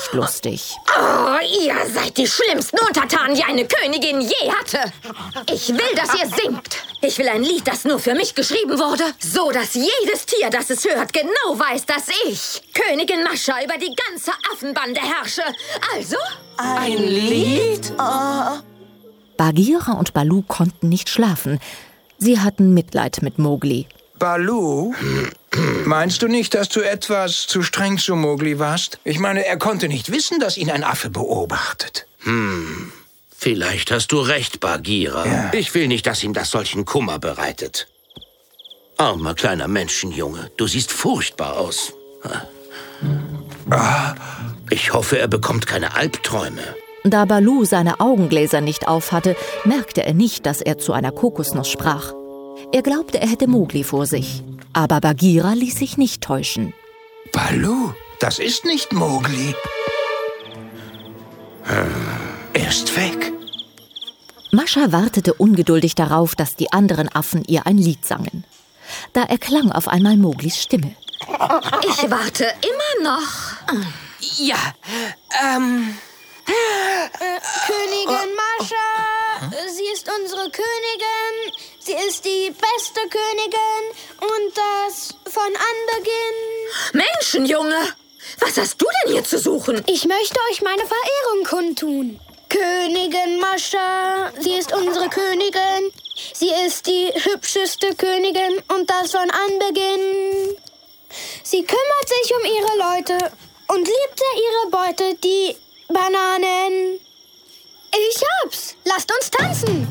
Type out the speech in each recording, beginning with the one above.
nicht lustig. Oh, ihr seid die schlimmsten Untertanen, die eine Königin je hatte. Ich will, dass ihr singt. Ich will ein Lied, das nur für mich geschrieben wurde, so dass jedes Tier, das es hört, genau weiß, dass ich, Königin Mascha, über die ganze Affenbande herrsche. Also? Ein Lied? Bagheera und Baloo konnten nicht schlafen. Sie hatten Mitleid mit Mowgli. Baloo, meinst du nicht, dass du etwas zu streng zu Mowgli warst? Ich meine, er konnte nicht wissen, dass ihn ein Affe beobachtet. Vielleicht hast du recht, Bagheera. Ja. Ich will nicht, dass ihm das solchen Kummer bereitet. Armer kleiner Menschenjunge, du siehst furchtbar aus. Ich hoffe, er bekommt keine Albträume. Da Baloo seine Augengläser nicht aufhatte, merkte er nicht, dass er zu einer Kokosnuss sprach. Er glaubte, er hätte Mowgli vor sich. Aber Bagheera ließ sich nicht täuschen. Baloo, das ist nicht Mowgli. Er ist weg. Mascha wartete ungeduldig darauf, dass die anderen Affen ihr ein Lied sangen. Da erklang auf einmal Mowglis Stimme. Ich warte immer noch. Ja, Königin Mascha, sie ist unsere Königin. Sie ist die beste Königin und das von Anbeginn. Menschenjunge, was hast du denn hier zu suchen? Ich möchte euch meine Verehrung kundtun. Königin Mascha, sie ist unsere Königin. Sie ist die hübscheste Königin und das von Anbeginn. Sie kümmert sich um ihre Leute und liebt sehr ihre Beute, die Bananen. Ich hab's. Lasst uns tanzen.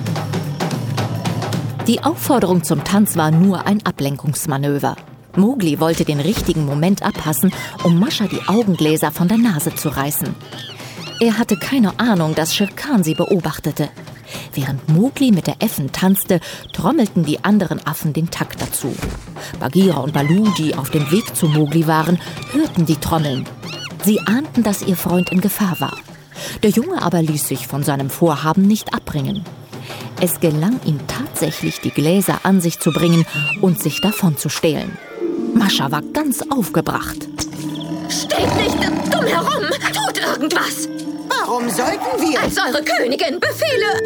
Die Aufforderung zum Tanz war nur ein Ablenkungsmanöver. Mowgli wollte den richtigen Moment abpassen, um Mascha die Augengläser von der Nase zu reißen. Er hatte keine Ahnung, dass Shere Khan sie beobachtete. Während Mowgli mit der Äffen tanzte, trommelten die anderen Affen den Takt dazu. Bagheera und Baloo, die auf dem Weg zu Mowgli waren, hörten die Trommeln. Sie ahnten, dass ihr Freund in Gefahr war. Der Junge aber ließ sich von seinem Vorhaben nicht abbringen. Es gelang ihm tatsächlich, die Gläser an sich zu bringen und sich davon zu stehlen. Mascha war ganz aufgebracht. Steht nicht dumm herum, tut irgendwas. warum sollten wir? Als eure Königin Befehle.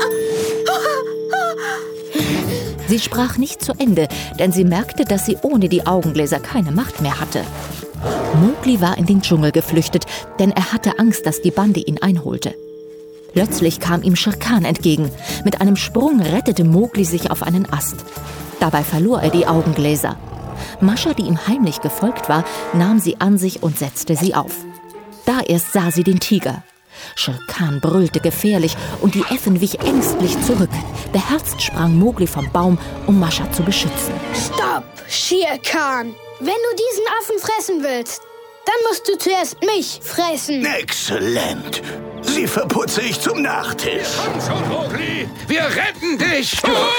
Sie sprach nicht zu Ende, denn sie merkte, dass sie ohne die Augengläser keine Macht mehr hatte. Mowgli war in den Dschungel geflüchtet, denn er hatte Angst, dass die Bande ihn einholte. Plötzlich kam ihm Shere Khan entgegen. Mit einem Sprung rettete Mowgli sich auf einen Ast. Dabei verlor er die Augengläser. Mascha, die ihm heimlich gefolgt war, nahm sie an sich und setzte sie auf. Da erst sah sie den Tiger. Shere Khan brüllte gefährlich und die Äffen wich ängstlich zurück. Beherzt sprang Mowgli vom Baum, um Mascha zu beschützen. Stopp, Shere Khan. Wenn du diesen Affen fressen willst, dann musst du zuerst mich fressen. Exzellent. Sie verputze ich zum Nachtisch. Komm schon, Mowgli! Wir retten dich!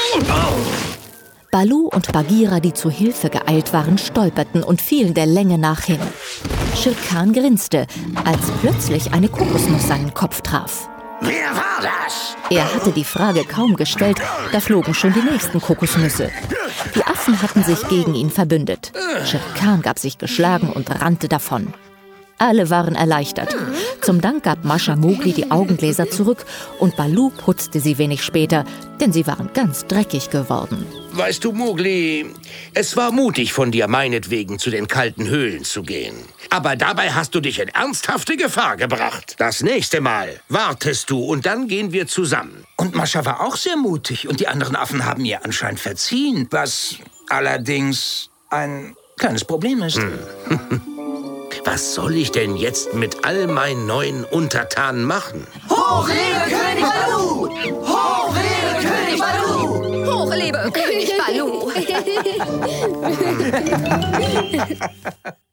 Baloo und Bagheera, die zu Hilfe geeilt waren, stolperten und fielen der Länge nach hin. Shere Khan grinste, als plötzlich eine Kokosnuss seinen Kopf traf. Wer war das? Er hatte die Frage kaum gestellt, da flogen schon die nächsten Kokosnüsse. Die Affen hatten sich gegen ihn verbündet. Shere Khan gab sich geschlagen und rannte davon. Alle waren erleichtert. Zum Dank gab Mascha Mowgli die Augengläser zurück und Baloo putzte sie wenig später, denn sie waren ganz dreckig geworden. Weißt du, Mowgli, es war mutig von dir, meinetwegen zu den kalten Höhlen zu gehen. Aber dabei hast du dich in ernsthafte Gefahr gebracht. Das nächste Mal wartest du und dann gehen wir zusammen. Und Mascha war auch sehr mutig und die anderen Affen haben ihr anscheinend verziehen, was allerdings ein kleines Problem ist. Was soll ich denn jetzt mit all meinen neuen Untertanen machen? Hoch lebe König Baloo! Hoch lebe König Baloo! Hoch lebe König Baloo!